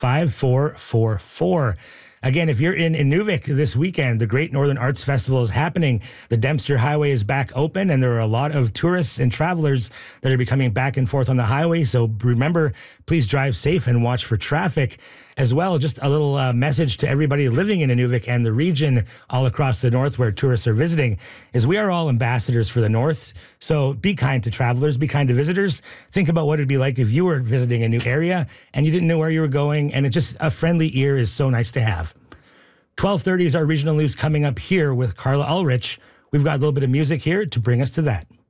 5444. Again, if you're in Inuvik this weekend, the Great Northern Arts Festival is happening. The Dempster Highway is back open, and there are a lot of tourists and travelers that are be coming back and forth on the highway. So remember, please drive safe and watch for traffic. As well, just a little message to everybody living in Inuvik and the region all across the north where tourists are visiting is we are all ambassadors for the north. So be kind to travelers, be kind to visitors. Think about what it'd be like if you were visiting a new area and you didn't know where you were going. And a friendly ear is so nice to have. 12:30 is our regional news coming up here with Carla Ulrich. We've got a little bit of music here to bring us to that.